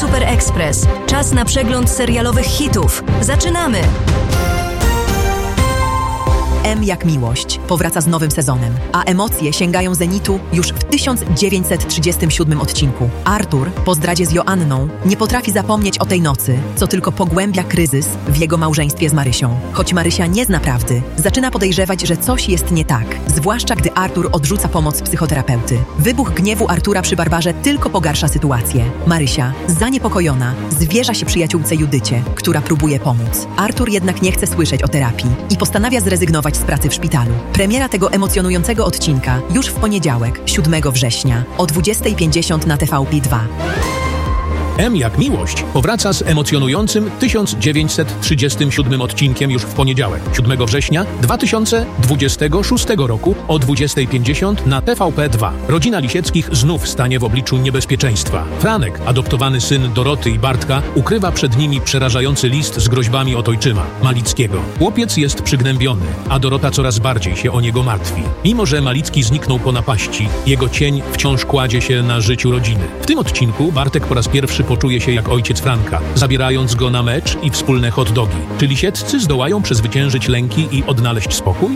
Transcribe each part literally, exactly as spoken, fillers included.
Super Express. Czas na przegląd serialowych hitów. Zaczynamy! M jak miłość powraca z nowym sezonem, a emocje sięgają zenitu już w tysiąc dziewięćset trzydziestym siódmym odcinku. Artur, po zdradzie z Joanną, nie potrafi zapomnieć o tej nocy, co tylko pogłębia kryzys w jego małżeństwie z Marysią. Choć Marysia nie zna prawdy, zaczyna podejrzewać, że coś jest nie tak, zwłaszcza gdy Artur odrzuca pomoc psychoterapeuty. Wybuch gniewu Artura przy Barbarze tylko pogarsza sytuację. Marysia, zaniepokojona, zwierza się przyjaciółce Judycie, która próbuje pomóc. Artur jednak nie chce słyszeć o terapii i postanawia zrezygnować z pracy w szpitalu. Premiera tego emocjonującego odcinka już w poniedziałek, siódmego września o dwudziestej pięćdziesiąt na T V P dwa. M jak miłość powraca z emocjonującym tysiąc dziewięćset trzydziestym siódmym odcinkiem już w poniedziałek, siódmego września dwa tysiące dwudziestego szóstego roku o dwudziestej pięćdziesiąt na T V P dwa. Rodzina Lisieckich znów stanie w obliczu niebezpieczeństwa. Franek, adoptowany syn Doroty i Bartka, ukrywa przed nimi przerażający list z groźbami od ojczyma, Malickiego. Chłopiec jest przygnębiony, a Dorota coraz bardziej się o niego martwi. Mimo że Malicki zniknął po napaści, jego cień wciąż kładzie się na życiu rodziny. W tym odcinku Bartek po raz pierwszy poczuje się jak ojciec Franka, zabierając go na mecz i wspólne hot dogi. Czy Lisieccy zdołają przezwyciężyć lęki i odnaleźć spokój?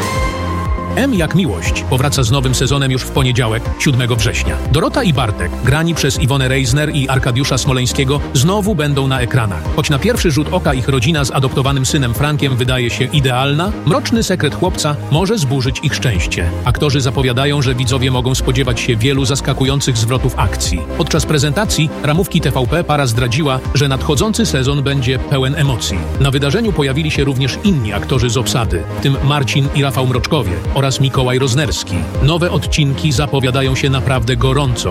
M jak miłość powraca z nowym sezonem już w poniedziałek, siódmego września. Dorota i Bartek, grani przez Iwonę Reisner i Arkadiusza Smoleńskiego, znowu będą na ekranach. Choć na pierwszy rzut oka ich rodzina z adoptowanym synem Frankiem wydaje się idealna, mroczny sekret chłopca może zburzyć ich szczęście. Aktorzy zapowiadają, że widzowie mogą spodziewać się wielu zaskakujących zwrotów akcji. Podczas prezentacji ramówki T V P para zdradziła, że nadchodzący sezon będzie pełen emocji. Na wydarzeniu pojawili się również inni aktorzy z obsady, w tym Marcin i Rafał Mroczkowie oraz oraz Mikołaj Roznerski. Nowe odcinki zapowiadają się naprawdę gorąco.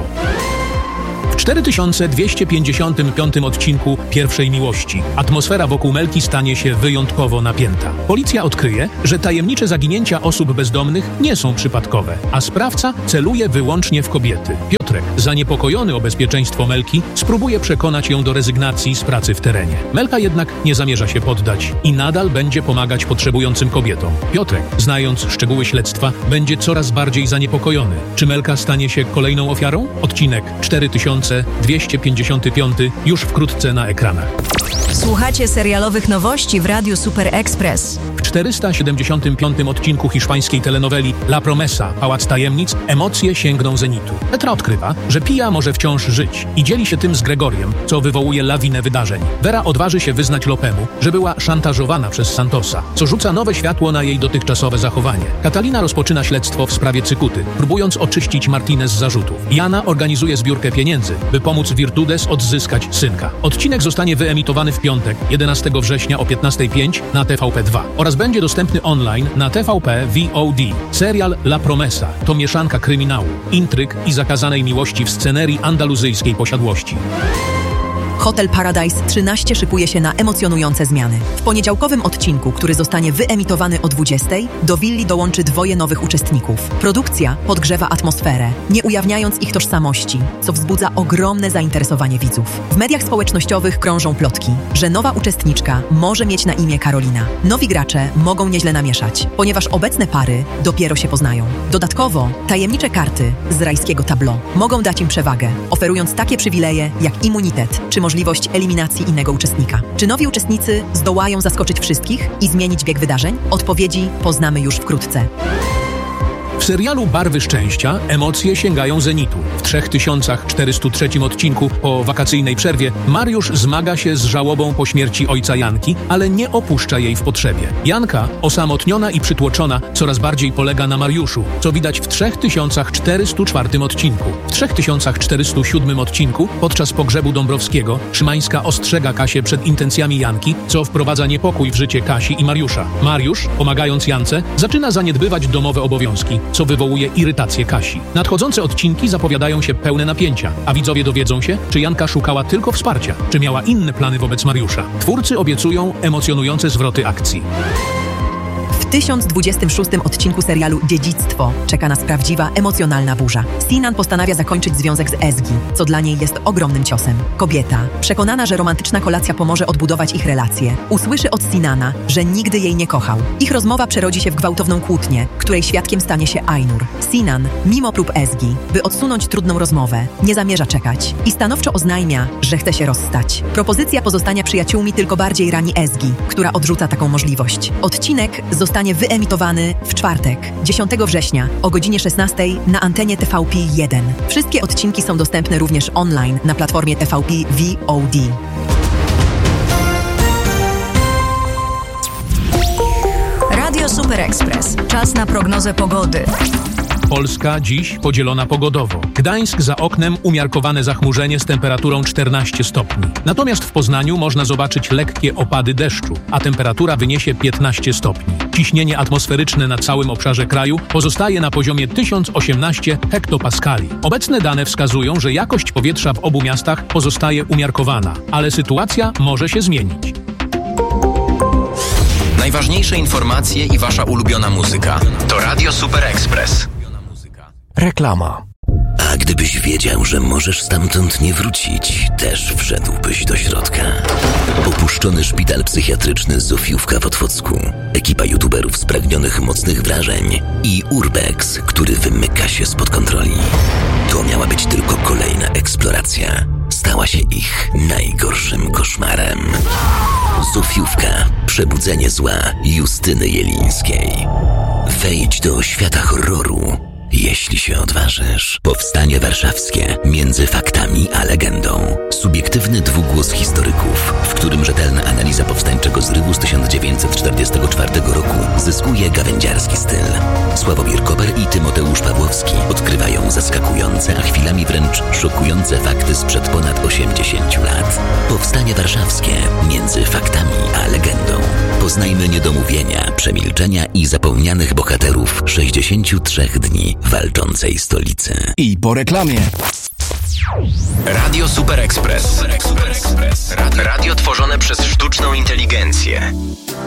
W cztery tysiące dwieście pięćdziesiątym piątym odcinku Pierwszej Miłości atmosfera wokół Melki stanie się wyjątkowo napięta. Policja odkryje, że tajemnicze zaginięcia osób bezdomnych nie są przypadkowe, a sprawca celuje wyłącznie w kobiety. Piotrek, zaniepokojony o bezpieczeństwo Melki, spróbuje przekonać ją do rezygnacji z pracy w terenie. Melka jednak nie zamierza się poddać i nadal będzie pomagać potrzebującym kobietom. Piotrek, znając szczegóły śledztwa, będzie coraz bardziej zaniepokojony. Czy Melka stanie się kolejną ofiarą? Odcinek cztery tysiące dwieście pięćdziesiąty piąty już wkrótce na ekranach. Słuchacie serialowych nowości w Radiu Super Express. W czterysta siedemdziesiątym piątym odcinku hiszpańskiej telenoweli La Promesa, Pałac Tajemnic, emocje sięgną zenitu. Petra odkrywa, że Pia może wciąż żyć i dzieli się tym z Gregoriem, co wywołuje lawinę wydarzeń. Vera odważy się wyznać Lopemu, że była szantażowana przez Santosa, co rzuca nowe światło na jej dotychczasowe zachowanie. Katalina rozpoczyna śledztwo w sprawie Cykuty, próbując oczyścić Martinez z zarzutów. Jana organizuje zbiórkę pieniędzy, by pomóc Virtudes odzyskać synka. Odcinek zostanie wyemitowany w piątek, jedenastego września o piętnastej pięć na T V P dwa oraz będzie dostępny online na T V P V O D. Serial La Promesa to mieszanka kryminału, intryg i zakazanej miłości w scenerii andaluzyjskiej posiadłości. Hotel Paradise trzynaście szykuje się na emocjonujące zmiany. W poniedziałkowym odcinku, który zostanie wyemitowany o dwudziestej, do willi dołączy dwoje nowych uczestników. Produkcja podgrzewa atmosferę, nie ujawniając ich tożsamości, co wzbudza ogromne zainteresowanie widzów. W mediach społecznościowych krążą plotki, że nowa uczestniczka może mieć na imię Karolina. Nowi gracze mogą nieźle namieszać, ponieważ obecne pary dopiero się poznają. Dodatkowo tajemnicze karty z rajskiego tableau mogą dać im przewagę, oferując takie przywileje jak immunitet czy możliwość eliminacji innego uczestnika. Czy nowi uczestnicy zdołają zaskoczyć wszystkich i zmienić bieg wydarzeń? Odpowiedzi poznamy już wkrótce. W serialu Barwy Szczęścia emocje sięgają zenitu. W trzy tysiące czterysta trzecim odcinku po wakacyjnej przerwie Mariusz zmaga się z żałobą po śmierci ojca Janki, ale nie opuszcza jej w potrzebie. Janka, osamotniona i przytłoczona, coraz bardziej polega na Mariuszu, co widać w trzy tysiące czterysta czwartym odcinku. W trzy tysiące czterysta siódmym odcinku, podczas pogrzebu Dąbrowskiego, Szymańska ostrzega Kasię przed intencjami Janki, co wprowadza niepokój w życie Kasi i Mariusza. Mariusz, pomagając Jance, zaczyna zaniedbywać domowe obowiązki, co wywołuje irytację Kasi. Nadchodzące odcinki zapowiadają się pełne napięcia, a widzowie dowiedzą się, czy Janka szukała tylko wsparcia, czy miała inne plany wobec Mariusza. Twórcy obiecują emocjonujące zwroty akcji. W tysiąc dwudziestym szóstym odcinku serialu Dziedzictwo czeka nas prawdziwa, emocjonalna burza. Sinan postanawia zakończyć związek z Ezgi, co dla niej jest ogromnym ciosem. Kobieta, przekonana, że romantyczna kolacja pomoże odbudować ich relacje, usłyszy od Sinana, że nigdy jej nie kochał. Ich rozmowa przerodzi się w gwałtowną kłótnię, której świadkiem stanie się Ainur. Sinan, mimo prób Ezgi, by odsunąć trudną rozmowę, nie zamierza czekać i stanowczo oznajmia, że chce się rozstać. Propozycja pozostania przyjaciółmi tylko bardziej rani Ezgi, która odrzuca taką możliwość. Odcinek zostanie wyemitowany w czwartek, dziesiątego września o godzinie szesnastej na antenie T V P jeden. Wszystkie odcinki są dostępne również online na platformie T V P V O D. Radio Super Express. Czas na prognozę pogody. Polska dziś podzielona pogodowo. Gdańsk za oknem umiarkowane zachmurzenie z temperaturą czternaście stopni. Natomiast w Poznaniu można zobaczyć lekkie opady deszczu, a temperatura wyniesie piętnaście stopni. Ciśnienie atmosferyczne na całym obszarze kraju pozostaje na poziomie tysiąc osiemnaście hektopaskali. Obecne dane wskazują, że jakość powietrza w obu miastach pozostaje umiarkowana, ale sytuacja może się zmienić. Najważniejsze informacje i wasza ulubiona muzyka to Radio Super Express. Reklama. A gdybyś wiedział, że możesz stamtąd nie wrócić, też wszedłbyś do środka. Opuszczony szpital psychiatryczny Zofiówka w Otwocku, ekipa youtuberów spragnionych mocnych wrażeń i Urbex, który wymyka się spod kontroli. To miała być tylko kolejna eksploracja. Stała się ich najgorszym koszmarem. Zofiówka. Przebudzenie zła Justyny Jelińskiej. Wejdź do świata horroru, jeśli się odważysz. Powstanie warszawskie między faktami a legendą. Subiektywny dwugłos historyków, w którym rzetelna analiza powstańczego zrywu z tysiąc dziewięćset czterdziestego czwartego roku zyskuje gawędziarski styl. Sławomir Koper i Tymoteusz Pawłowski odkrywają zaskakujące, a chwilami wręcz szokujące fakty sprzed ponad osiemdziesięciu lat. Powstanie warszawskie między faktami a legendą. Poznajmy niedomówienia, przemilczenia i zapomnianych bohaterów sześćdziesięciu trzech dni walczącej stolicy. I po reklamie. Radio Super Express. Radio tworzone przez sztuczną inteligencję.